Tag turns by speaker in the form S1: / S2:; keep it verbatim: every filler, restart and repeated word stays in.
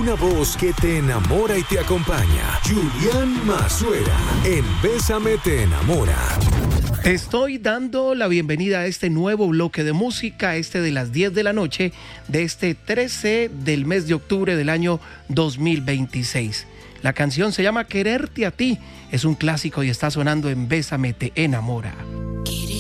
S1: Una voz que te enamora y te acompaña. Julián Mazuera, en Bésame te enamora.
S2: Estoy dando la bienvenida a este nuevo bloque de música, este de las diez de la noche, de este trece del mes de octubre del año dos mil veintiséis. La canción se llama Quererte a ti, es un clásico y está sonando en Bésame te enamora.